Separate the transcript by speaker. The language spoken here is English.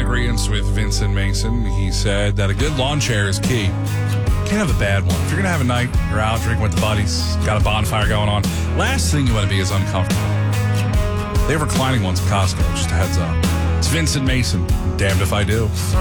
Speaker 1: agreement with Vincent Mason. He said that a good lawn chair is key. Can't have a bad one. If you're going to have a night, you're out drinking with the buddies, got a bonfire going on, last thing you want to be is uncomfortable. They have reclining ones at Costco, just a heads up. It's Vincent Mason. Damned if I do.